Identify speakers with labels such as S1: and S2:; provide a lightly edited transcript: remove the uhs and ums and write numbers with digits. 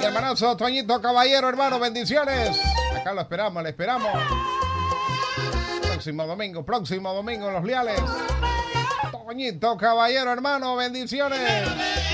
S1: hermanazo Toñito Caballero, hermano, bendiciones. Acá lo esperamos, le esperamos. Próximo domingo, Los Leales. Toñito Caballero, hermano, bendiciones.